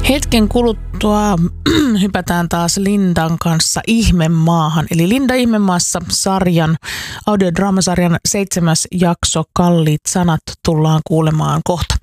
Hetken kuluttua hypätään taas Lindan kanssa Ihmemaahan. Eli Linda Ihmemaassa audiodraamasarjan 7. jakso Kalliit sanat tullaan kuulemaan kohta.